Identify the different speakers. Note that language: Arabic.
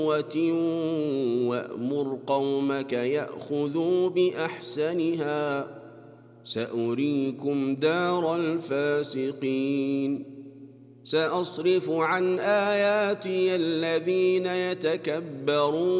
Speaker 1: وأمر قومك يأخذوا بأحسنها سأريكم دار الفاسقين سأصرف عن آياتي الذين يتكبرون